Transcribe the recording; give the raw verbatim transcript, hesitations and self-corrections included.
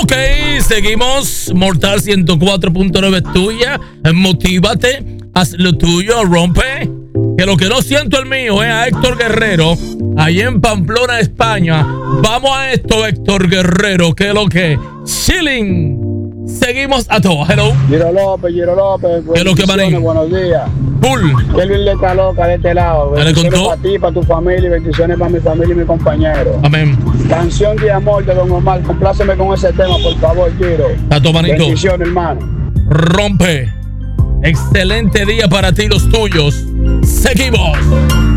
Ok, seguimos. Mortal ciento cuatro punto nueve es tuya. Motívate, haz lo tuyo, rompe. Que lo que no siento el mío es a Héctor Guerrero, ahí en Pamplona, España. Vamos a esto, Héctor Guerrero. Que lo que. Chilling. Seguimos a todo. Hello. Giro López, Giro López. ¿Qué es lo que, manín? Buenos días. Full. Kelvin Letra Loca de este lado. Dale con Bendiciones todo. para ti, para tu familia y bendiciones para mi familia y mi compañero. Amén. Canción de amor de Don Omar. Compláceme con ese tema, por favor, Giro. A tu manito. Bendiciones, hermano. Rompe. Excelente día para ti y los tuyos. Seguimos.